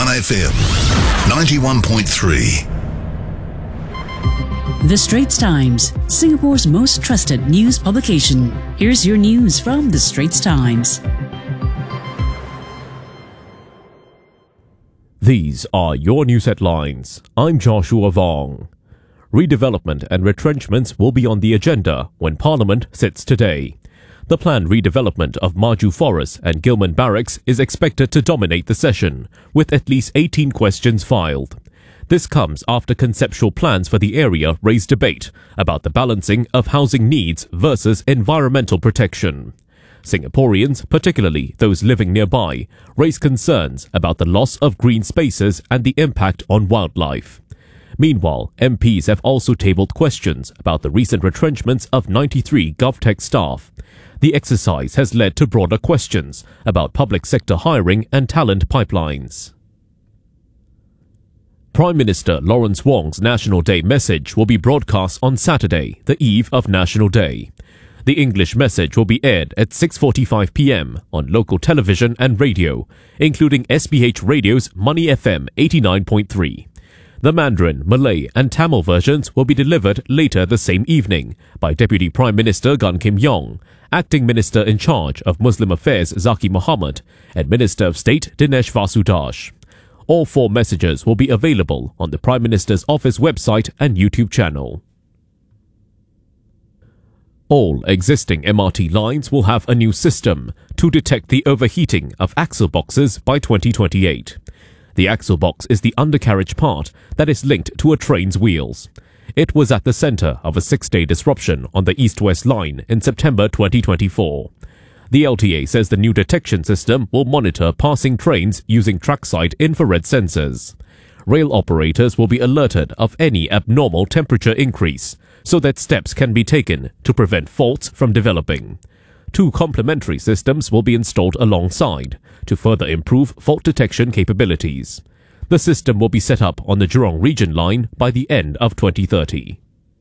1FM 91.3. The Straits Times, Singapore's most trusted news publication. Here's your news from The Straits Times. These are your news headlines. I'm Joshua Vong. Redevelopment and retrenchments will be on the agenda when Parliament sits today. The planned redevelopment of Maju Forest and Gilman Barracks is expected to dominate the session, with at least 18 questions filed. This comes after conceptual plans for the area raised debate about the balancing of housing needs versus environmental protection. Singaporeans, particularly those living nearby, raise concerns about the loss of green spaces and the impact on wildlife. Meanwhile, MPs have also tabled questions about the recent retrenchments of 93 GovTech staff. The exercise has led to broader questions about public sector hiring and talent pipelines. Prime Minister Lawrence Wong's National Day message will be broadcast on Saturday, the eve of National Day. The English message will be aired at 6:45 p.m. on local television and radio, including SPH Radio's Money FM 89.3. The Mandarin, Malay and Tamil versions will be delivered later the same evening by Deputy Prime Minister Gan Kim Yong, Acting Minister in charge of Muslim Affairs Zaki Mohammed, and Minister of State Dinesh Vasudash. All four messages will be available on the Prime Minister's office website and YouTube channel. All existing MRT lines will have a new system to detect the overheating of axle boxes by 2028. The axle box is the undercarriage part that is linked to a train's wheels. It was at the centre of a 6-day disruption on the East-West line in September 2024. The LTA says the new detection system will monitor passing trains using trackside infrared sensors. Rail operators will be alerted of any abnormal temperature increase so that steps can be taken to prevent faults from developing. 2 complementary systems will be installed alongside to further improve fault detection capabilities. The system will be set up on the Jurong Region line by the end of 2030.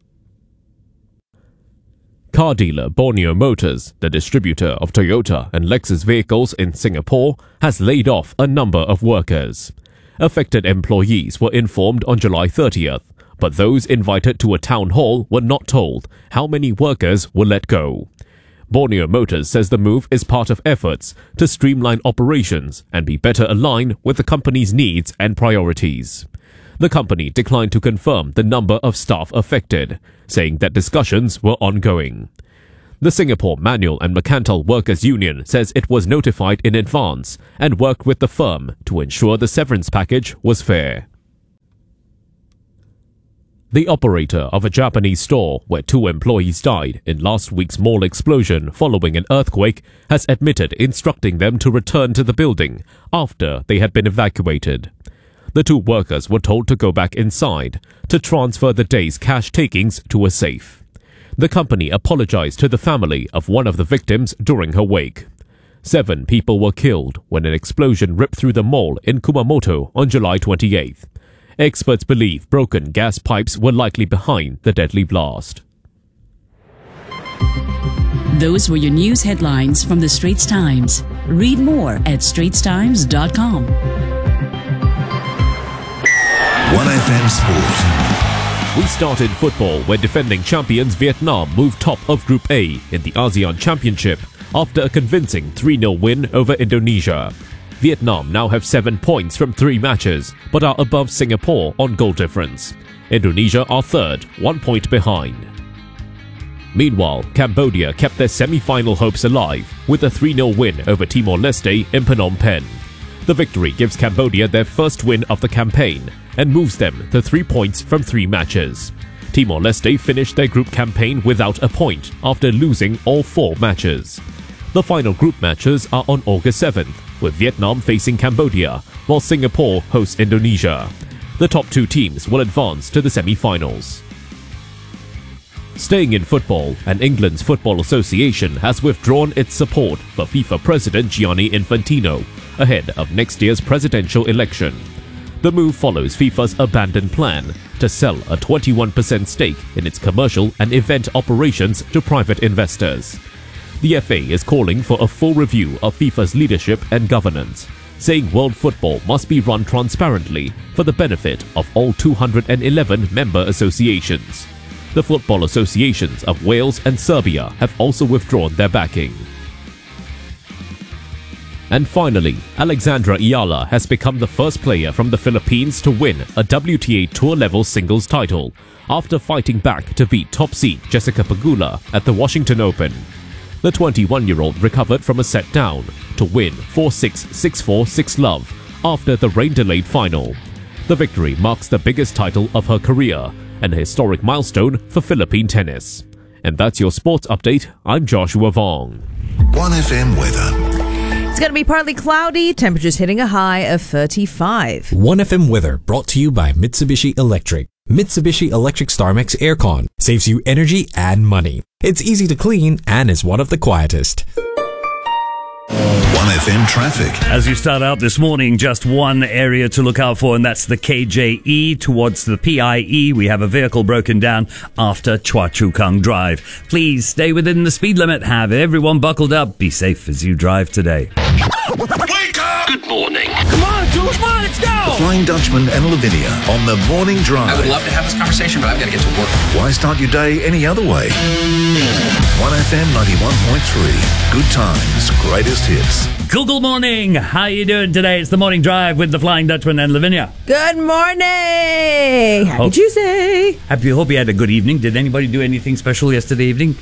Car dealer Borneo Motors, the distributor of Toyota and Lexus vehicles in Singapore, has laid off a number of workers. Affected employees were informed on July 30th, but those invited to a town hall were not told how many workers were let go. Borneo Motors says the move is part of efforts to streamline operations and be better aligned with the company's needs and priorities. The company declined to confirm the number of staff affected, saying that discussions were ongoing. The Singapore Manual and Mercantile Workers Union says it was notified in advance and worked with the firm to ensure the severance package was fair. The operator of a Japanese store where 2 employees died in last week's mall explosion following an earthquake has admitted instructing them to return to the building after they had been evacuated. The 2 workers were told to go back inside to transfer the day's cash takings to a safe. The company apologized to the family of one of the victims during her wake. 7 people were killed when an explosion ripped through the mall in Kumamoto on July 28th. Experts believe broken gas pipes were likely behind the deadly blast. Those were your news headlines from The Straits Times. Read more at straitstimes.com. 1FM Sport. We started football where defending champions Vietnam moved top of Group A in the ASEAN Championship after a convincing 3-0 win over Indonesia. Vietnam now have 7 points from 3 matches, but are above Singapore on goal difference. Indonesia are third, 1 point behind. Meanwhile, Cambodia kept their semi-final hopes alive with a 3-0 win over Timor-Leste in Phnom Penh. The victory gives Cambodia their first win of the campaign and moves them to 3 points from 3 matches. Timor-Leste finished their group campaign without a point after losing all 4 matches. The final group matches are on August 7th, with Vietnam facing Cambodia, while Singapore hosts Indonesia. The top 2 teams will advance to the semi-finals. Staying in football, and England's Football Association has withdrawn its support for FIFA President Gianni Infantino ahead of next year's presidential election. The move follows FIFA's abandoned plan to sell a 21% stake in its commercial and event operations to private investors. The FA is calling for a full review of FIFA's leadership and governance. saying world football must be run transparently for the benefit of all 211 member associations. The football associations of Wales and Serbia have also withdrawn their backing. And finally, Alexandra Ayala has become the first player from the Philippines to win a WTA Tour-level singles title after fighting back to beat top seed Jessica Pegula at the Washington Open. The 21-year-old recovered from a set down to win 4-6, 6-4, 6-love after the rain-delayed final. The victory marks the biggest title of her career and a historic milestone for Philippine tennis. And that's your sports update. I'm Joshua Vong. 1FM weather. It's going to be partly cloudy, temperatures hitting a high of 35. 1FM weather brought to you by Mitsubishi Electric. Mitsubishi Electric StarMax Aircon saves you energy and money. It's easy to clean and is one of the quietest. 1FM traffic. As you start out this morning, just one area to look out for, and that's the KJE towards the PIE. We have a vehicle broken down after Chua Chu Kang Drive. Please stay within the speed limit. Have everyone buckled up. Be safe as you drive today. Wake up! Good morning. Come on, Jules, come on, let's go! The Flying Dutchman and Lavinia on the Morning Drive. I would love to have this conversation, but I've got to get to work. Why start your day any other way? 1FM 91.3. Good times, greatest hits. Google morning. How you doing today? It's the Morning Drive with the Flying Dutchman and Lavinia. Good morning! Happy Tuesday! Hope you had a good evening. Did anybody do anything special yesterday evening?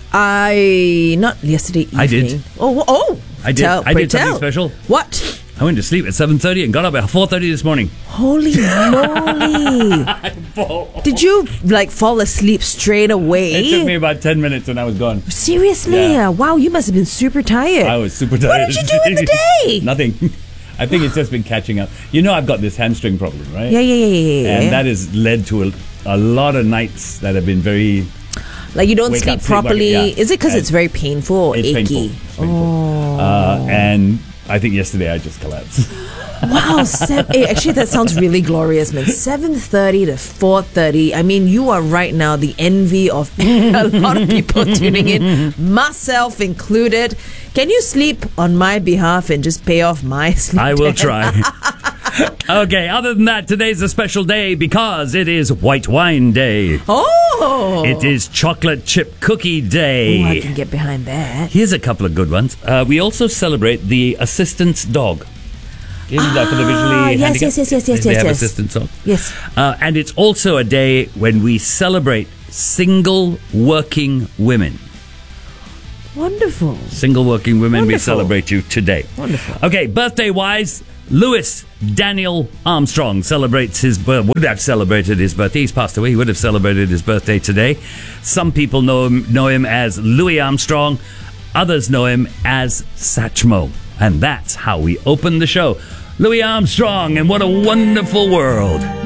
Not yesterday evening. I did. Oh! I did. I did something special. What? I went to sleep at 7:30 and got up at 4:30 this morning. Holy moly! Did you fall asleep straight away? It took me about 10 minutes and I was gone. Seriously? Yeah. Wow, you must have been super tired. I was super tired. What did you do in the day? Nothing. I think it's just been catching up. You know, I've got this hamstring problem, right? Yeah. And that has led to a lot of nights that have been very... you don't sleep properly. Yeah. Is it because it's very painful or it's achy? Painful. It's painful. And I think yesterday I just collapsed. Wow, actually that sounds really glorious, man. 7:30 to 4:30. I mean, you are right now the envy of a lot of people tuning in, myself included. Can you sleep on my behalf and just pay off my sleep? I will try. Okay, other than that, today's a special day because it is White Wine Day. Oh! It is Chocolate Chip Cookie Day. Oh, I can get behind that. Here's a couple of good ones. We also celebrate the assistance dog. Isn't that for the visually handicapped? Yes. They have assistance dog. Yes. And it's also a day when we celebrate single working women. Wonderful. Single working women, Wonderful. We celebrate you today. Wonderful. Okay, birthday-wise, Louis Daniel Armstrong would have celebrated his birthday. He's passed away. He would have celebrated his birthday today. Some people know him as Louis Armstrong. Others know him as Satchmo. And that's how we open the show. Louis Armstrong, and what a wonderful world.